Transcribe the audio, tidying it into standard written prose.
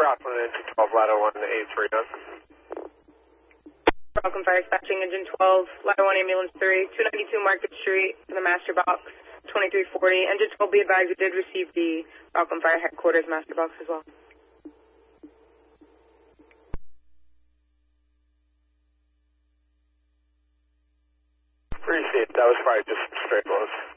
Rockland, engine 12, ladder 1, 83 done. Falcon Fire dispatching engine 12, ladder 1, ambulance 3, 292 Market Street for the master box, 2340. Engine 12, be advised, we did receive the Falcon Fire headquarters master box as well. Appreciate it. That was probably just straight lows.